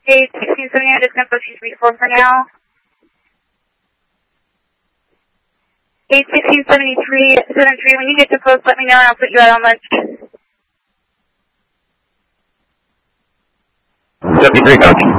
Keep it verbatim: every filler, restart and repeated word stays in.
eight sixteen seventy, I'm just going to post you three four for now. eight sixteen seventy-three, seven three, when you get to post, let me know and I'll put you out on lunch. seventy-three, coach.